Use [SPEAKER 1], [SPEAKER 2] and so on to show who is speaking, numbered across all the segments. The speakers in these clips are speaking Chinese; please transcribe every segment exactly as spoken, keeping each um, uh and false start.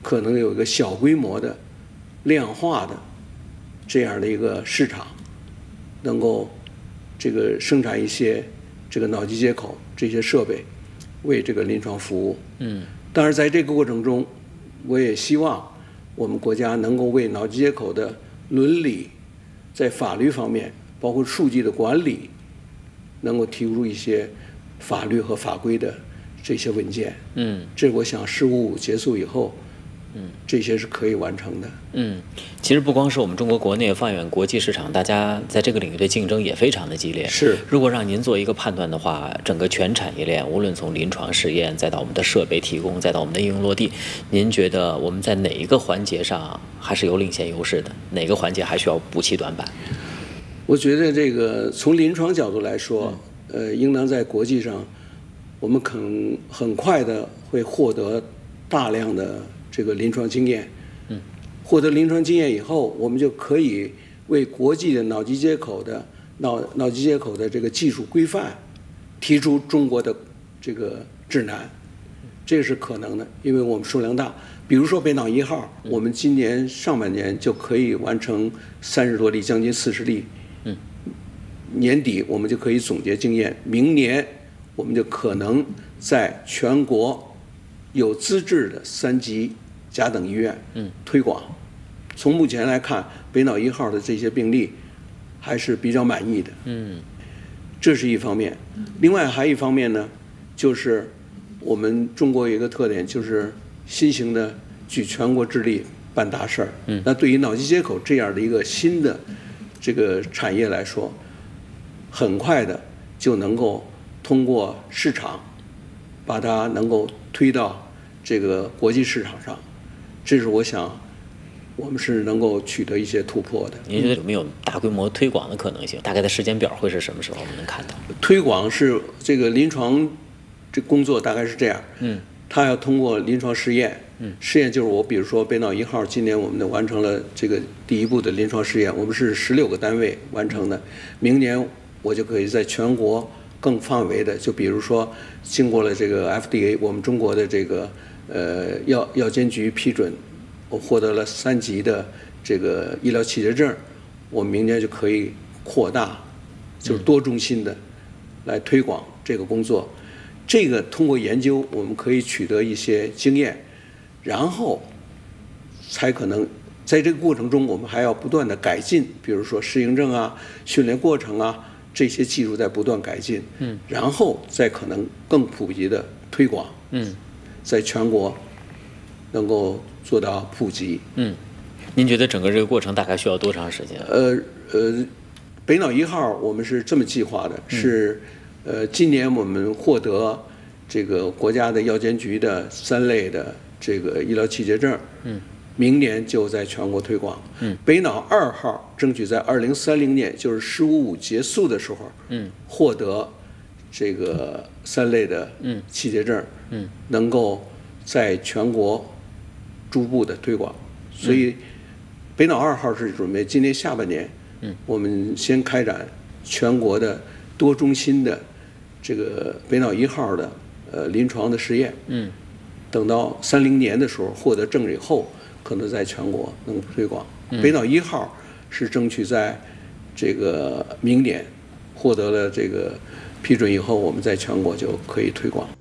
[SPEAKER 1] 可能有一个小规模的量化的这样的一个市场，能够这个生产一些这个脑机接口这些设备，为这个临床服务。
[SPEAKER 2] 嗯，
[SPEAKER 1] 当然在这个过程中，我也希望我们国家能够为脑机接口的伦理，在法律方面，包括数据的管理，能够提出一些法律和法规的这些文件。
[SPEAKER 2] 嗯，
[SPEAKER 1] 这我想事务结束以后，嗯，这些是可以完成的。
[SPEAKER 2] 嗯，其实不光是我们中国国内，放眼国际市场，大家在这个领域的竞争也非常的激烈。
[SPEAKER 1] 是，
[SPEAKER 2] 如果让您做一个判断的话，整个全产业链，无论从临床试验，再到我们的设备提供，再到我们的应用落地，您觉得我们在哪一个环节上还是有领先优势的？哪个环节还需要补齐短板？
[SPEAKER 1] 我觉得这个从临床角度来说，嗯、呃，应当在国际上，我们可能很快的会获得大量的这个临床经验。
[SPEAKER 2] 嗯，
[SPEAKER 1] 获得临床经验以后，我们就可以为国际的脑机接口的脑脑机接口的这个技术规范提出中国的这个指南，这是可能的，因为我们数量大。比如说北脑一号，我们今年上半年就可以完成三十多例，将近四十例。
[SPEAKER 2] 嗯，
[SPEAKER 1] 年底我们就可以总结经验，明年我们就可能在全国有资质的三级甲等医院
[SPEAKER 2] 嗯
[SPEAKER 1] 推广。从目前来看，北脑一号的这些病例还是比较满意的。
[SPEAKER 2] 嗯，
[SPEAKER 1] 这是一方面。另外还一方面呢，就是我们中国有一个特点，就是新型的举全国之力办大事儿。
[SPEAKER 2] 嗯，
[SPEAKER 1] 那对于脑机接口这样的一个新的这个产业来说，很快的就能够通过市场把它能够推到这个国际市场上，这是我想我们是能够取得一些突破的。
[SPEAKER 2] 您觉得有没有大规模推广的可能性？大概的时间表会是什么时候我们能看到？
[SPEAKER 1] 推广是这个临床这工作大概是这样，
[SPEAKER 2] 嗯，
[SPEAKER 1] 它要通过临床试验，
[SPEAKER 2] 嗯，
[SPEAKER 1] 试验就是我比如说北脑一号，今年我们完成了这个第一步的临床试验，我们是十六个单位完成的，明年我就可以在全国更范围的，就比如说经过了这个 F D A 我们中国的这个呃药药监局批准，我获得了三级的这个医疗器械证，我们明年就可以扩大，就是多中心的来推广这个工作。这个通过研究，我们可以取得一些经验，然后才可能在这个过程中，我们还要不断的改进，比如说适应症啊、训练过程啊，这些技术在不断改进，
[SPEAKER 2] 嗯，
[SPEAKER 1] 然后再可能更普及的推广，
[SPEAKER 2] 嗯，
[SPEAKER 1] 在全国能够做到普及。
[SPEAKER 2] 嗯，您觉得整个这个过程大概需要多长时间？
[SPEAKER 1] 呃呃，北脑一号我们是这么计划的，
[SPEAKER 2] 嗯、
[SPEAKER 1] 是呃今年我们获得这个国家的药监局的三类的这个医疗器械证，
[SPEAKER 2] 嗯，
[SPEAKER 1] 明年就在全国推广。
[SPEAKER 2] 嗯，
[SPEAKER 1] 北脑二号争取在二零三零年，就是“十五五”结束的时候，
[SPEAKER 2] 嗯，
[SPEAKER 1] 获得这个三类的
[SPEAKER 2] 嗯
[SPEAKER 1] 器械证，
[SPEAKER 2] 嗯，
[SPEAKER 1] 能够在全国逐步的推广。所以，北脑二号是准备今年下半年，
[SPEAKER 2] 嗯，
[SPEAKER 1] 我们先开展全国的多中心的这个北脑一号的呃临床的实验，
[SPEAKER 2] 嗯，
[SPEAKER 1] 等到三零年的时候获得证以后，可能在全国能推广。
[SPEAKER 2] 嗯、
[SPEAKER 1] 北脑一号是争取在这个明年获得了这个批准以后，我们在全国就可以推广。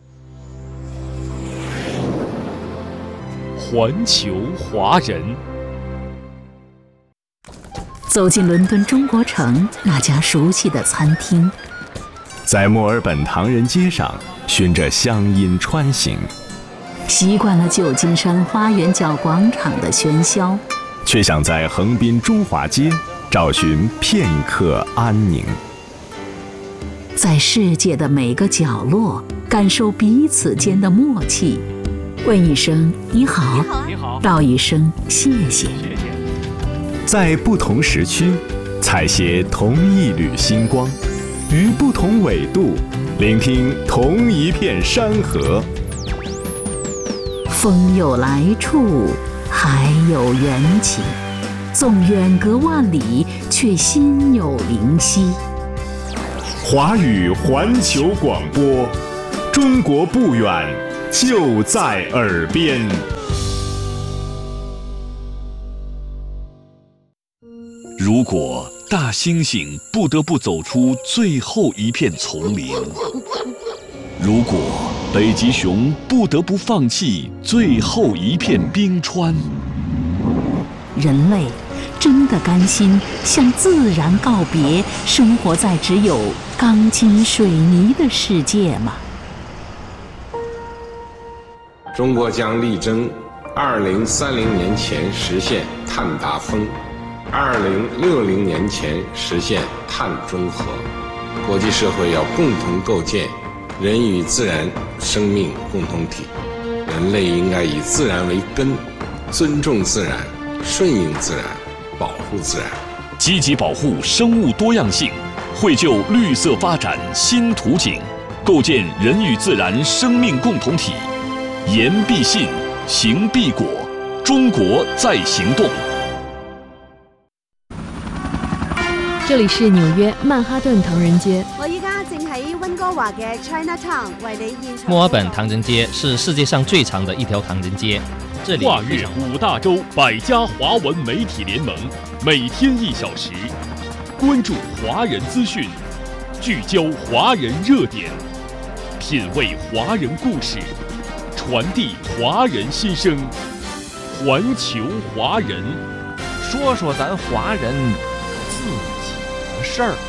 [SPEAKER 3] 环球华人。
[SPEAKER 4] 走进伦敦中国城那家熟悉的餐厅，
[SPEAKER 5] 在墨尔本唐人街上循着乡音穿行，
[SPEAKER 4] 习惯了旧金山花园角广场的喧嚣，
[SPEAKER 5] 却想在横滨中华街找寻片刻安宁。
[SPEAKER 4] 在世界的每个角落感受彼此间的默契，问一声你好，
[SPEAKER 3] 你好，
[SPEAKER 4] 道一声谢谢。
[SPEAKER 5] 在不同时区采撷同一缕星光，于不同纬度聆听同一片山河。
[SPEAKER 4] 风有来处，海有缘起，纵远隔万里，却心有灵犀。
[SPEAKER 5] 华语环球广播，中国不远，就在耳边。
[SPEAKER 3] 如果大猩猩不得不走出最后一片丛林，如果北极熊不得不放弃最后一片冰川，
[SPEAKER 4] 人类真的甘心向自然告别，生活在只有钢筋水泥的世界吗？
[SPEAKER 6] 中国将力争二零三零年前实现碳达峰，二零六零年前实现碳中和。国际社会要共同构建人与自然生命共同体，人类应该以自然为根，尊重自然，顺应自然，保护自然，
[SPEAKER 3] 积极保护生物多样性，绘就绿色发展新图景，构建人与自然生命共同体。言必信，行必果，中國在行動。
[SPEAKER 7] 這裡是紐約曼哈頓唐人街。
[SPEAKER 8] 我依家正喺溫哥華嘅 Chinatown 為你現場。
[SPEAKER 9] 墨爾本唐人街是世界上最長的一條唐人街。這裡
[SPEAKER 3] 跨越五大洲百家華文媒體聯盟，每天一小時，關注華人資訊，聚焦華人熱點，品味華人故事，傳遞華人心聲，環球華人，
[SPEAKER 10] 說說咱華人自己的事兒。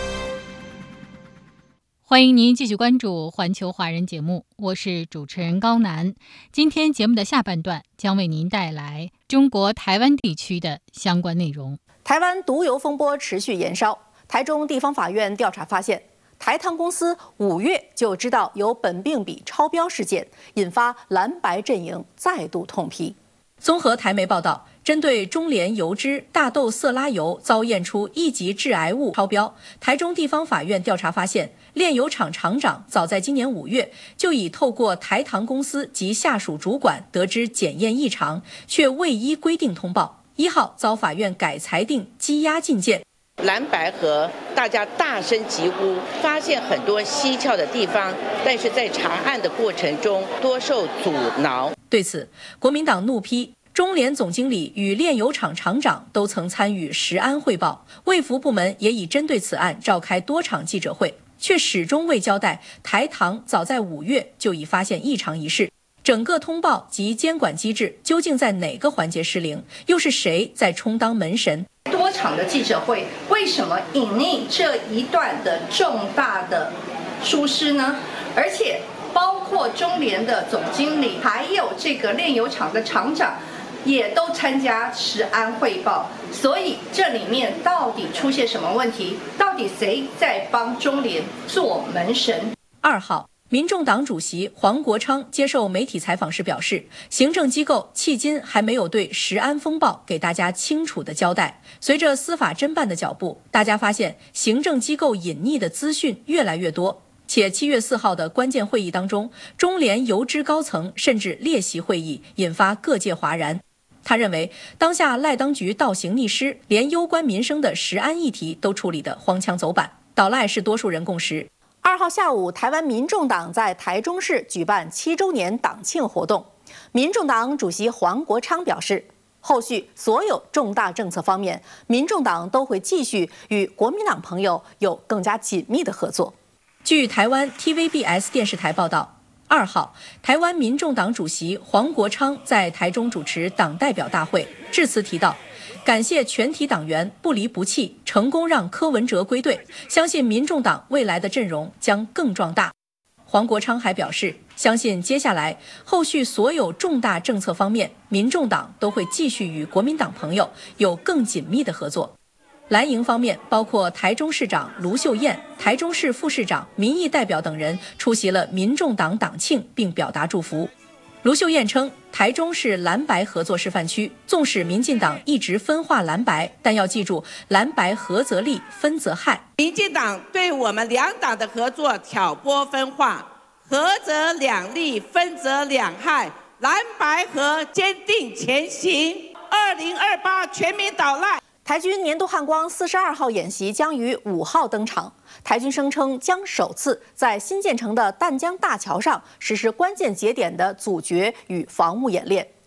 [SPEAKER 11] 歡迎您繼續關注環球華人節目，我是主持人高楠。今天節目的下半段將為您帶來中國台灣地區的相關內容。
[SPEAKER 12] 台灣毒油風波持續延燒，台中地方法院調查發現，台糖公司五月就知道有苯並芘超標事件，引發藍白陣營再度痛批。綜合台媒報道，針對中聯油脂大豆色拉油遭驗出一級致癌物超標，台中地方法院調查發現，煉油廠廠長早在今年五月就已透過台糖公司及下屬主管得知檢驗異常，卻未依規定通報。一號遭法院改裁定羈押禁見。
[SPEAKER 13] 藍白合大家大聲疾呼，發現很多蹊蹺的地方，但是在查案的過程中多受阻撓。對此，國民黨怒批中聯總經理與煉油廠廠長都曾參與食安匯報，衛福部門也已針對此案召開多場記者會，卻始終未交代台糖早在五月就已發現異常一事。整個通報及監管機制究竟在哪個環節失靈？又是誰在充當門神？
[SPEAKER 14] 多場的記者會，為什麼隱匿這一段的重大的疏失呢？而且包括中聯的總經理，還有這個煉油廠的廠長，也都參加食安匯報。所以這裡面到底出現什麼問題？到底誰在幫中聯做門神？二號。民眾黨主席黃國昌接受媒體採訪時表示，行政機構迄今還沒有對食安風暴給大家清楚的交代。隨着司法偵辦的腳步，大家發現行政機構隱匿的資訊越來越多，且七月四號的關鍵會議當中，中聯油脂高層甚至列席會議，引發各界譁然。他認為，當下賴當局倒行逆施，連攸關民生的食安議題都處理得荒腔走板，倒賴是多數人共識。二號下午，台灣民眾黨在台中市舉辦七週年黨慶活動。民眾黨主席黃國昌表示，後續所有重大政策方面，民眾黨都會繼續與國民黨朋友有更加緊密的合作。據台灣 T V B S 電視台報道，二號，台灣民眾黨主席黃國昌在台中主持黨代表大會，致辭提到，感謝全體黨員不離不棄，成功讓柯文哲歸隊，相信民眾黨未來的陣容將更壯大。黃國昌還表示，相信接下來後續所有重大政策方面，民眾黨都會繼續與國民黨朋友有更緊密的合作。藍營方面，包括台中市長盧秀燕、台中市副市長、民意代表等人出席了民眾黨黨慶，並表達祝福。盧秀燕稱，台中是藍白合作示範區，縱使民進黨一直分化藍白，但要記住，藍白合則利，分則害。
[SPEAKER 15] 民進黨對我們兩黨的合作挑撥分化，合則兩利，分則兩害，藍白合堅定前行。二零二八全民倒賴。台軍年度漢光四十二號演習將於五號登場。台軍聲稱將首次在新建成的淡江大橋上實施關鍵節點的阻絕與防務演練。